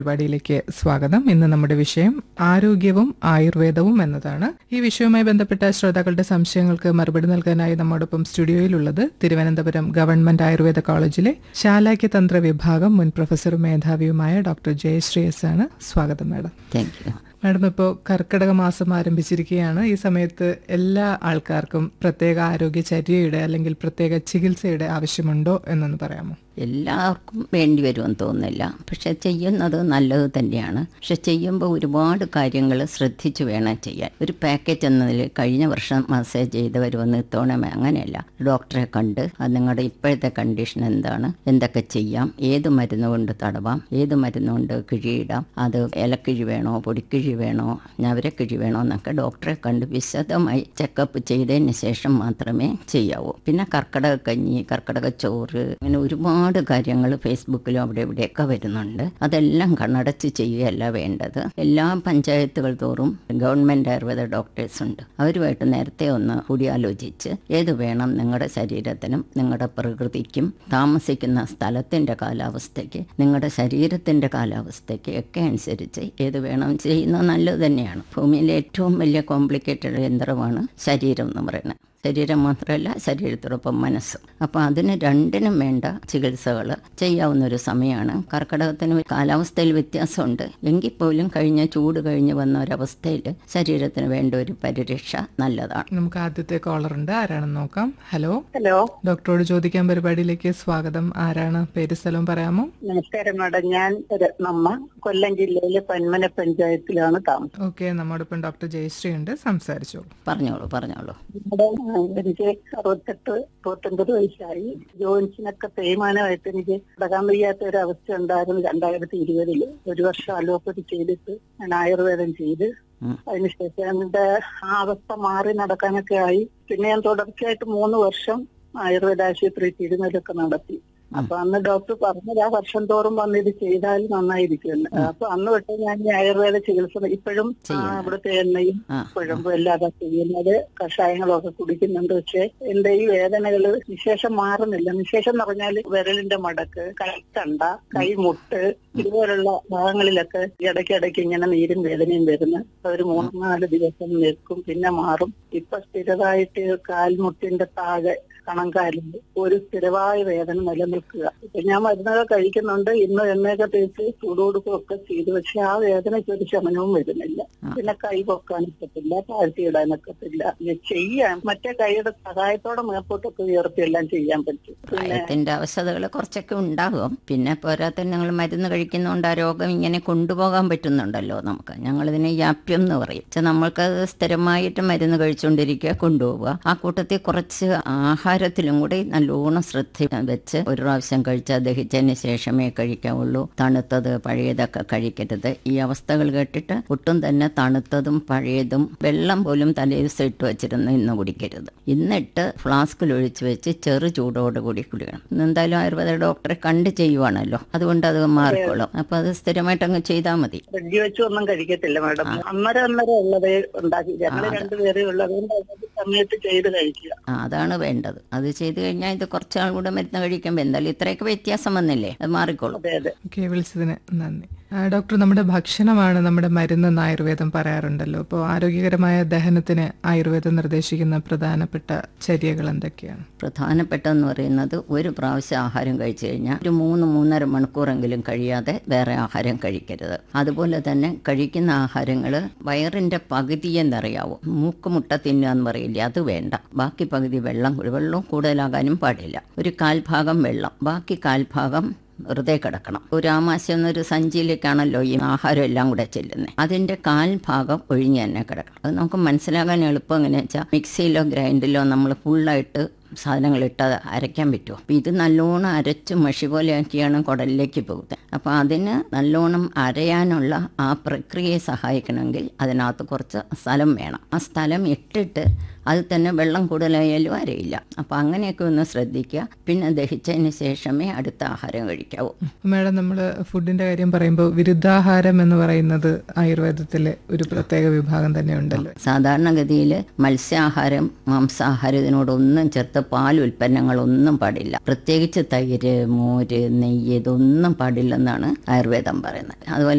പരിപാടിയിലേക്ക് സ്വാഗതം. ഇന്ന് നമ്മുടെ വിഷയം ആരോഗ്യവും ആയുർവേദവും എന്നതാണ്. ഈ വിഷയവുമായി ബന്ധപ്പെട്ട ശ്രോതാക്കളുടെ സംശയങ്ങൾക്ക് മറുപടി നൽകാനായി നമ്മോടൊപ്പം സ്റ്റുഡിയോയിലുള്ളത് തിരുവനന്തപുരം ഗവൺമെന്റ് ആയുർവേദ കോളേജിലെ ശാലാക്യതന്ത്ര വിഭാഗം മുൻ പ്രൊഫസറും മേധാവിയുമായ ഡോക്ടർ ജയശ്രീ എസ് ആണ്. സ്വാഗതം മാഡം. Thank you. മാഡം, ഇപ്പോൾ കർക്കിടക മാസം ആരംഭിച്ചിരിക്കുകയാണ്. ഈ സമയത്ത് എല്ലാ ആൾക്കാർക്കും പ്രത്യേക ആരോഗ്യചര്യയുടെ അല്ലെങ്കിൽ പ്രത്യേക ചികിത്സയുടെ ആവശ്യമുണ്ടോ എന്നൊന്ന് പറയാമോ? എല്ലാവർക്കും വേണ്ടി വരുമെന്ന് തോന്നുന്നില്ല. പക്ഷെ ചെയ്യുന്നത് നല്ലത് തന്നെയാണ്. പക്ഷെ ചെയ്യുമ്പോൾ ഒരുപാട് കാര്യങ്ങൾ ശ്രദ്ധിച്ചു വേണം ചെയ്യാൻ. ഒരു പാക്കേജ് എന്നതിൽ കഴിഞ്ഞ വർഷം മസാജ് ചെയ്തവർ വന്ന് ഇത്തവണ അങ്ങനെയല്ല. ഡോക്ടറെ കണ്ട് അത് നിങ്ങളുടെ ഇപ്പോഴത്തെ കണ്ടീഷൻ എന്താണ്, എന്തൊക്കെ ചെയ്യാം, ഏത് മരുന്ന് കൊണ്ട് തടവാം, ഏത് മരുന്ന് കൊണ്ട് കിഴിയിടാം, അത് ഇലക്കിഴി വേണോ പൊടിക്കിഴി വേണോ ഞവരക്കിഴി വേണോ എന്നൊക്കെ ഡോക്ടറെ കണ്ട് വിശദമായി ചെക്കപ്പ് ചെയ്തതിന് ശേഷം മാത്രമേ ചെയ്യാവൂ. പിന്നെ കർക്കിടക കഞ്ഞി, കർക്കിടക ചോറ്, അങ്ങനെ ഒരുപാട് കാര്യങ്ങൾ ഫേസ്ബുക്കിലും അവിടെ ഇവിടെയൊക്കെ വരുന്നുണ്ട്. അതെല്ലാം കണ്ണടച്ച് ചെയ്യുകയല്ല വേണ്ടത്. എല്ലാ പഞ്ചായത്തുകൾ തോറും ഗവൺമെന്റ് ആയുർവേദ ഡോക്ടേഴ്സ് ഉണ്ട്. അവരുമായിട്ട് നേരത്തെ ഒന്ന് കൂടിയാലോചിച്ച് ഏത് വേണം നിങ്ങളുടെ ശരീരത്തിനും നിങ്ങളുടെ പ്രകൃതിക്കും താമസിക്കുന്ന സ്ഥലത്തിന്റെ കാലാവസ്ഥയ്ക്ക് നിങ്ങളുടെ ശരീരത്തിന്റെ കാലാവസ്ഥയ്ക്ക് ഒക്കെ അനുസരിച്ച് ഏത് വേണം ചെയ്യുന്നത് നല്ലത് തന്നെയാണ്. ഭൂമിയിലെ ഏറ്റവും വലിയ കോംപ്ലിക്കേറ്റഡ് യന്ത്രമാണ് ശരീരം എന്ന് പറയുന്നത്. ശരീരം മാത്രമല്ല, ശരീരത്തോടൊപ്പം മനസ്സും. അപ്പോൾ അതിന് രണ്ടിനും വേണ്ട ചികിത്സകൾ ചെയ്യാവുന്ന ഒരു സമയമാണ്. കർക്കിടകത്തിന് കാലാവസ്ഥയിൽ വ്യത്യാസമുണ്ട് എങ്കിൽ പോലും കഴിഞ്ഞ ചൂട് കഴിഞ്ഞ് വന്ന ഒരവസ്ഥയിൽ ശരീരത്തിന് വേണ്ട ഒരു പരിരക്ഷ നല്ലതാണ്. നമുക്ക് ആദ്യത്തെ കോളർ ഉണ്ട്. ആരാണെന്ന് നോക്കാം. ഹലോ. ഹലോ, ഡോക്ടറോട് ചോദിക്കാൻ പരിപാടിയിലേക്ക് സ്വാഗതം. ആരാണ്? പേര് സ്ഥലവും പറയാമോ? നമസ്കാരം മാഡം. ഞാൻ രത്നമ്മ, കൊല്ലം ജില്ലയിലെ പന്മന പഞ്ചായത്തിലാണ് താമസം. ഓക്കെ, നമ്മോടൊപ്പം ഡോക്ടർ ജയശ്രീ ഉണ്ട്. സംസാരിച്ചോളൂ. പറഞ്ഞോളൂ. എനിക്ക് 68-69 വയസ്സായി. ജോയിൻസിനൊക്കെ തേയ്മാനമായിട്ട് എനിക്ക് നടക്കാൻ വയ്യാത്ത ഒരു അവസ്ഥ ഉണ്ടായിരുന്നു. 2020 ഒരു വർഷം അലോപ്പതി ചെയ്തിട്ട് ഞാൻ ആയുർവേദം ചെയ്ത് അതിനുശേഷം എന്റെ ആ അവസ്ഥ മാറി നടക്കാനൊക്കെ ആയി. പിന്നെ ഞാൻ തുടർച്ചയായിട്ട് 3 വർഷം ആയുർവേദ ആശുപത്രി തിരുമലൊക്കെ നടത്തി. അപ്പൊ അന്ന് ഡോക്ടർ പറഞ്ഞത് ആ വർഷം തോറും വന്ന് ഇത് ചെയ്താൽ നന്നായിരിക്കും. അപ്പൊ അന്ന് തൊട്ട് ഞാൻ ഈ ആയുർവേദ ചികിത്സ ഇപ്പോഴും ഇവിടുത്തെ എണ്ണയും കുഴമ്പും എല്ലാതെ ചെയ്യുന്നത്, കഷായങ്ങളൊക്കെ കുടിക്കുന്നുണ്ട്. പക്ഷെ എന്റെ ഈ വേദനകള് നിശേഷം മാറുന്നില്ല. നിശേഷം എന്ന് പറഞ്ഞാൽ വിരലിന്റെ മടക്ക്, കൈത്തണ്ട, കൈമുട്ട് ഇതുപോലുള്ള ഭാഗങ്ങളിലൊക്കെ ഇടയ്ക്കിടയ്ക്ക് ഇങ്ങനെ നീരും വേദനയും വരുന്ന ഒരു 3-4 ദിവസം നിൽക്കും, പിന്നെ മാറും. ഇപ്പൊ സ്ഥിരമായിട്ട് കാൽമുട്ടിന്റെ താഴെ കണങ്കാലിൽ ഒരു സ്ഥിരമായ വേദന നിലനിൽക്കുക. ഇപ്പൊ ഞാൻ മരുന്നൊക്കെ കഴിക്കുന്നുണ്ട്. ഇന്ന് എണ്ണയൊക്കെ തേച്ച് ചൂടുകൊടുക്കുകയൊക്കെ ചെയ്തു. പക്ഷെ ആ വേദനയ്ക്ക് ഒരു ശമനവും വരുന്നില്ല. പിന്നെ കൈ പൊക്കാനൊക്കത്തില്ല, താഴ്ത്തിയിടാനൊക്കത്തില്ല. ചെയ്യാൻ മറ്റേ കൈയുടെ സഹായത്തോടെ മേപ്പോട്ടൊക്കെ ഉയർത്തിയെല്ലാം ചെയ്യാൻ പറ്റും. പ്രായത്തിന്റെ അവസ്ഥകൾ കുറച്ചൊക്കെ ഉണ്ടാകും. പിന്നെ പോരാത്ത ഞങ്ങൾ മരുന്ന് കഴിക്കുന്നതുകൊണ്ട് ആ രോഗം ഇങ്ങനെ കൊണ്ടുപോകാൻ പറ്റുന്നുണ്ടല്ലോ നമുക്ക്. ഞങ്ങളിതിനെ യാപ്യം എന്ന് പറയും. നമ്മൾക്കത് സ്ഥിരമായിട്ട് മരുന്ന് കഴിച്ചുകൊണ്ടിരിക്കുക, കൊണ്ടുപോവുക. ആ കൂട്ടത്തിൽ കുറച്ച് ആഹാരത്തിലും കൂടി നല്ലോണം ശ്രദ്ധ വെച്ച് ഒരു പ്രാവശ്യം കഴിച്ചാൽ ദഹിച്ചതിന് ശേഷമേ കഴിക്കാവുള്ളൂ. തണുത്തത് പഴയതൊക്കെ കഴിക്കരുത്. ഈ അവസ്ഥകൾ കേട്ടിട്ട് ഒട്ടും തന്നെ തണുത്തതും പഴയതും വെള്ളം പോലും തലേദിവസം ഇട്ട് വെച്ചിരുന്ന് ഇന്ന് കുടിക്കരുത്. ഇന്നിട്ട് ഫ്ലാസ്കിൽ ഒഴിച്ച് വെച്ച് ചെറു ചൂടോടുകൂടി കുടിക്കണം. എന്തായാലും ആയുർവേദ ഡോക്ടറെ കണ്ട് ചെയ്യുവാണല്ലോ, അതുകൊണ്ട് അത് മാറിക്കോളും. അപ്പൊ അത് സ്ഥിരമായിട്ട് അങ്ങ് ചെയ്താൽ മതി. ഫ്രിഡ്ജ് വെച്ചൊന്നും കഴിക്കത്തില്ല മാഡം. അന്നേരം ഉള്ളതേ ഉണ്ടാക്കി. ഞങ്ങൾ രണ്ടുപേരേ ഉള്ളത് സമയത്ത് ചെയ്ത് കഴിക്കുക. അതാണ് വേണ്ടത്. അത് ചെയ്ത് കഴിഞ്ഞാൽ ഇത് കുറച്ചാൾ കൂടെ മരുന്ന് കഴിക്കുമ്പോൾ എന്തായാലും ഇത്രയൊക്കെ വ്യത്യാസം വന്നില്ലേ, അത് മാറിക്കോളും. ഓക്കെ, വിളിച്ചതിന് നന്ദി. ഡോക്ടർ, നമ്മുടെ ഭക്ഷണമാണ് നമ്മുടെ മരുന്നെന്ന് ആയുർവേദം പറയാറുണ്ടല്ലോ. അപ്പോൾ ആരോഗ്യകരമായ ദഹനത്തിന് ആയുർവേദം നിർദ്ദേശിക്കുന്ന പ്രധാനപ്പെട്ട ചര്യകൾ എന്തൊക്കെയാണ്? പ്രധാനപ്പെട്ടതെന്ന് പറയുന്നത് ഒരു പ്രാവശ്യം ആഹാരം കഴിച്ചു കഴിഞ്ഞാൽ ഒരു 3-3.5 മണിക്കൂറെങ്കിലും കഴിയാതെ വേറെ ആഹാരം കഴിക്കരുത്. അതുപോലെ തന്നെ കഴിക്കുന്ന ആഹാരങ്ങൾ വയറിന്റെ പകുതി എന്നറിയാവൂ. മൂക്കുമുട്ട തിന്നുക എന്ന് പറയില്ലേ, അത് വേണ്ട. ബാക്കി പകുതി വെള്ളം കൂടുതലാകാനും പാടില്ല. ഒരു 1/4 വെള്ളം, ബാക്കി 1/4 വെറുതെ കിടക്കണം. ഒരു ആമാശയം എന്നൊരു സഞ്ചിയിലേക്കാണല്ലോ ഈ ആഹാരം എല്ലാം കൂടെ ചെല്ലുന്നത്. അതിന്റെ 1/4 ഒഴിഞ്ഞ് തന്നെ കിടക്കണം. അത് നമുക്ക് മനസ്സിലാകാൻ എളുപ്പം എങ്ങനെയാ വെച്ചാൽ മിക്സിയിലോ ഗ്രൈൻഡിലോ നമ്മൾ ഫുള്ളായിട്ട് സാധനങ്ങളിട്ട് അരയ്ക്കാൻ പറ്റുമോ? അപ്പം ഇത് നല്ലോണം അരച്ച് മഷി പോലെ ആക്കിയാണ് കുടലിലേക്ക് പോകുന്നത്. അപ്പോൾ അതിന് നല്ലോണം അരയാനുള്ള ആ പ്രക്രിയയെ സഹായിക്കണമെങ്കിൽ അതിനകത്ത് കുറച്ച് സ്ഥലം വേണം. ആ സ്ഥലം ഇട്ടിട്ട് അത് തന്നെ വെള്ളം കൂടുതലായാലും അരയില്ല. അപ്പോൾ അങ്ങനെയൊക്കെ ഒന്ന് ശ്രദ്ധിക്കുക. പിന്നെ ദഹിച്ചതിന് ശേഷമേ അടുത്ത ആഹാരം കഴിക്കാവൂ. മാഡം, നമ്മൾ ഫുഡിന്റെ കാര്യം പറയുമ്പോൾ വിരുദ്ധാഹാരം എന്ന് പറയുന്നത് ആയുർവേദത്തിലെ ഒരു പ്രത്യേക വിഭാഗം തന്നെ ഉണ്ടല്ലോ. സാധാരണഗതിയിൽ മത്സ്യാഹാരം, മാംസാഹാരം ഇതിനോടൊന്നും ചേർത്ത് പാൽ ഉൽപ്പന്നങ്ങളൊന്നും പാടില്ല. പ്രത്യേകിച്ച് തൈര്, മോര്, നെയ്യ് ഇതൊന്നും പാടില്ലെന്നാണ് ആയുർവേദം പറയുന്നത്. അതുപോലെ